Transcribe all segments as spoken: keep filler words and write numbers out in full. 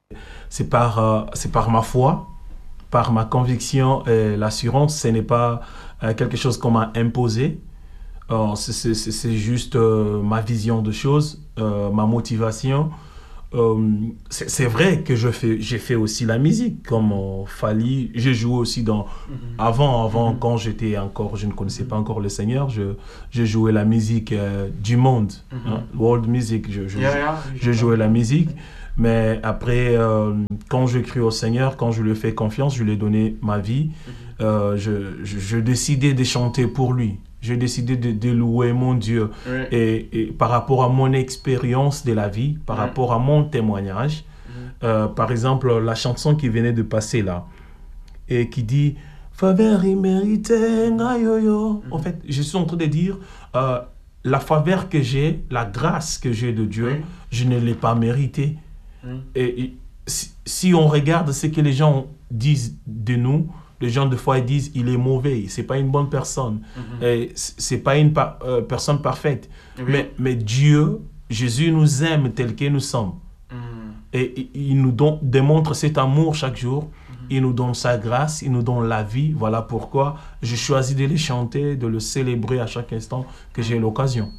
C'est par, euh, c'est par ma foi, par ma conviction et l'assurance. Ce n'est pas euh, quelque chose qu'on m'a imposé. Euh, c'est, c'est, c'est juste euh, ma vision de choses, euh, ma motivation. Euh, c'est, c'est vrai que je fais, j'ai fait aussi la musique, comme euh, Fally. J'ai joué aussi dans... Mm-hmm. Avant, avant mm-hmm. quand j'étais encore... Je ne connaissais mm-hmm. pas encore le Seigneur. Je, je jouais la musique euh, du monde. Mm-hmm. Hein, world music. Je, je, yeah, yeah, je jouais la musique. Mais après, euh, quand je crie au Seigneur, quand je lui fais confiance, je lui ai donné ma vie. Mm-hmm. euh, je, je, je décidais de chanter pour lui. J'ai décidé de, de louer mon Dieu. Oui. Et, et par rapport à mon expérience de la vie, par oui. rapport à mon témoignage, oui. euh, par exemple, la chanson qui venait de passer là, et qui dit « Faveur imméritée, ngayoyo ». En fait, je suis en train de dire, euh, la faveur que j'ai, la grâce que j'ai de Dieu, oui. je ne l'ai pas méritée. Oui. Et, et si, si on regarde ce que les gens disent de nous, les gens, des fois, ils disent il est mauvais, c'est pas une bonne personne, mm-hmm. et c'est pas une par, euh, personne parfaite. Oui. Mais, mais Dieu, Jésus nous aime tel que nous sommes. Mm. Et, et il nous don, démontre cet amour chaque jour. Mm-hmm. Il nous donne sa grâce, il nous donne la vie. Voilà pourquoi je choisis de le chanter, de le célébrer à chaque instant que j'ai l'occasion.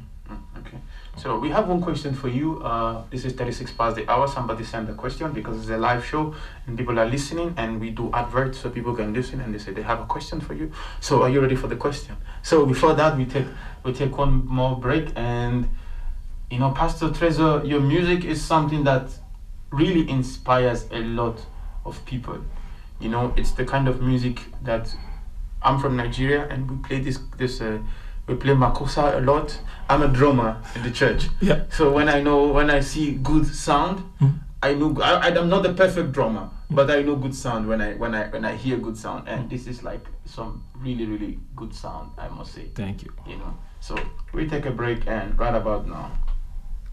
So we have one question for you. Uh, this is thirty-six past the hour. Somebody sent a question because it's a live show and people are listening, and we do adverts so people can listen, and they say they have a question for you. So are you ready for the question? So before that, we take we take one more break, and you know, Pastor Trezor, your music is something that really inspires a lot of people. You know, it's the kind of music that I'm from Nigeria, and we play this this. Uh, We play makossa a lot. I'm a drummer in the church. Yeah. So when I know, when I see good sound, mm. I know I, I'm not the perfect drummer, mm. but I know good sound when I when I when I hear good sound. And mm. this is like some really really good sound, I must say. Thank you. You know. So we take a break, and right about now,